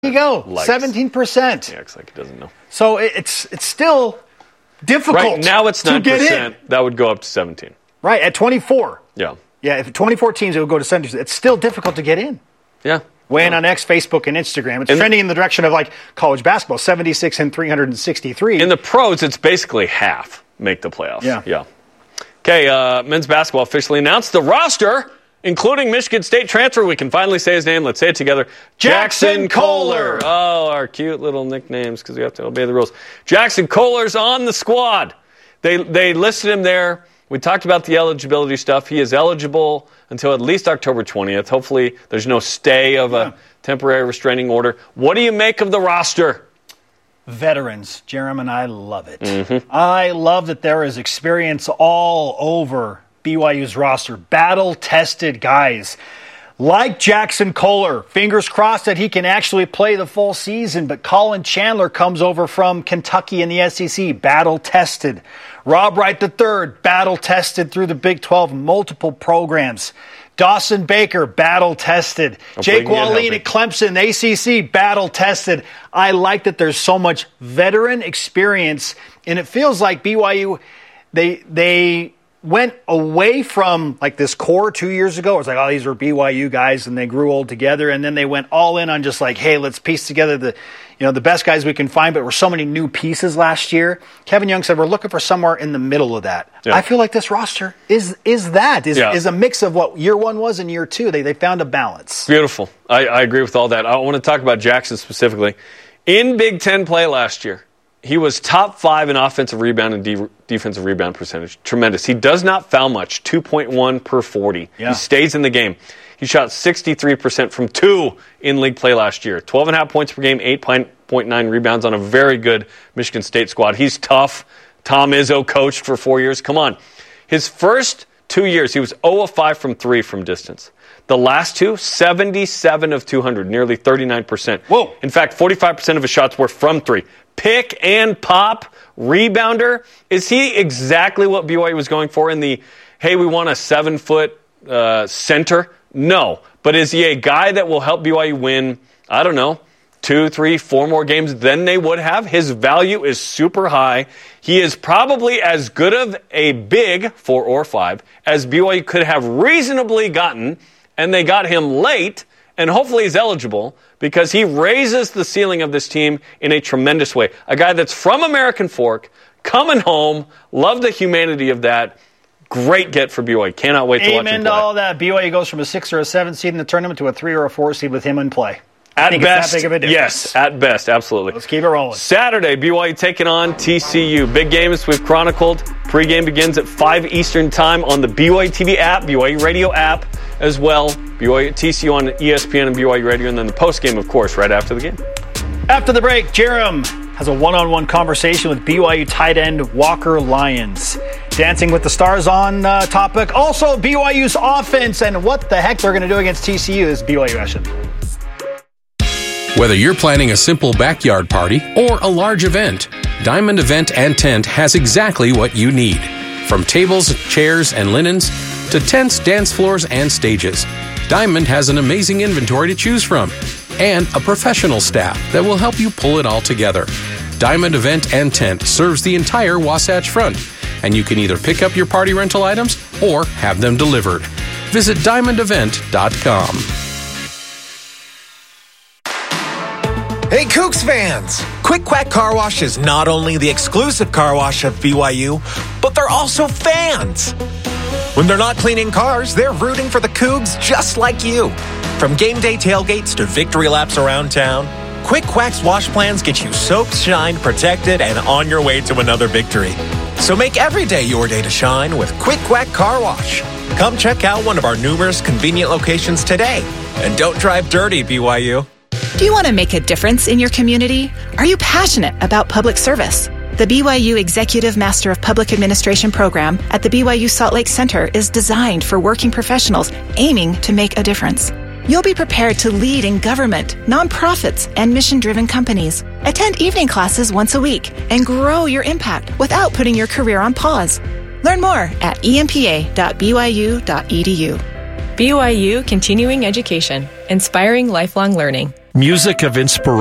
you go, likes. 17%. He acts like he doesn't know. So it's still difficult. Right now it's 9%. To get in. That would go up to 17. Right, at 24. Yeah. Yeah, if 24 teams, it would go to 17. It's still difficult to get in. Yeah. Weigh in on X, Facebook, and Instagram. It's trending in the direction of like college basketball, 76 and 363. In the pros, it's basically half make the playoffs. Yeah. Okay, men's basketball officially announced the roster, including Michigan State transfer. We can finally say his name. Let's say it together. Jackson Kohler. Oh, our cute little nicknames because we have to obey the rules. Jackson Kohler's on the squad. They listed him there. We talked about the eligibility stuff. He is eligible until at least October 20th. Hopefully there's no stay of a temporary restraining order. What do you make of the roster? Veterans, Jerem, and I love it. Mm-hmm. I love that there is experience all over BYU's roster. Battle-tested guys like Jackson Kohler. Fingers crossed that he can actually play the full season. But Colin Chandler comes over from Kentucky in the SEC. Battle-tested. Rob Wright III, battle-tested through the Big 12, multiple programs. Dawson Baker, battle-tested. Jake Wallin at Clemson, ACC, battle-tested. I like that there's so much veteran experience, and it feels like BYU, they went away from like this core 2 years ago. It's like, oh, these are BYU guys, and they grew old together, and then they went all in on just like, hey, let's piece together the best guys we can find, but there were so many new pieces last year. Kevin Young said we're looking for somewhere in the middle of that. Yeah. I feel like this roster is a mix of what year one was and year two. They found a balance. Beautiful. I agree with all that. I want to talk about Jackson specifically. In Big Ten play last year, he was top 5 in offensive rebound and defensive rebound percentage. Tremendous. He does not foul much, 2.1 per 40. Yeah. He stays in the game. He shot 63% from 2 in league play last year. 12.5 points per game, 8.9 rebounds on a very good Michigan State squad. He's tough. Tom Izzo coached for 4 years. Come on. His first 2 years, he was 0 of 5 from 3 from distance. The last two, 77 of 200, nearly 39%. Whoa. In fact, 45% of his shots were from 3. Pick and pop rebounder. Is he exactly what BYU was going for in the, hey, we want a 7-foot center? No. But is he a guy that will help BYU win, I don't know, 2, 3, 4 more games than they would have? His value is super high. He is probably as good of a big 4 or 5 as BYU could have reasonably gotten, and they got him late, and hopefully he's eligible because he raises the ceiling of this team in a tremendous way. A guy that's from American Fork, coming home, love the humanity of that. Great get for BYU. Cannot wait to watch him play. Amen to all that. BYU goes from a 6 or a 7 seed in the tournament to a 3 or a 4 seed with him in play. At best, it's that big of a difference. Yes, at best, absolutely. Let's keep it rolling. Saturday, BYU taking on TCU. Big games we've chronicled. Pregame begins at 5 Eastern Time on the BYU TV app, BYU Radio app as well. TCU on ESPN and BYU Radio, and then the postgame, of course, right after the game. After the break, Jerem has a one-on-one conversation with BYU tight end Walker Lyons. Dancing with the Stars on topic. Also, BYU's offense and what the heck they're going to do against TCU is BYU action. Whether you're planning a simple backyard party or a large event, Diamond Event and Tent has exactly what you need. From tables, chairs, and linens to tents, dance floors, and stages, Diamond has an amazing inventory to choose from and a professional staff that will help you pull it all together. Diamond Event and Tent serves the entire Wasatch Front, and you can either pick up your party rental items or have them delivered. Visit diamondevent.com. Hey, Cougs fans! Quick Quack Car Wash is not only the exclusive car wash of BYU, but they're also fans. When they're not cleaning cars, they're rooting for the Cougs just like you. From game day tailgates to victory laps around town, Quick Quack's wash plans get you soaked, shined, protected, and on your way to another victory. So make every day your day to shine with Quick Quack Car Wash. Come check out one of our numerous convenient locations today. And don't drive dirty, BYU. Do you want to make a difference in your community? Are you passionate about public service? The BYU Executive Master of Public Administration program at the BYU Salt Lake Center is designed for working professionals aiming to make a difference. You'll be prepared to lead in government, nonprofits, and mission-driven companies. Attend evening classes once a week and grow your impact without putting your career on pause. Learn more at empa.byu.edu. BYU Continuing Education, inspiring lifelong learning. Music of inspiration.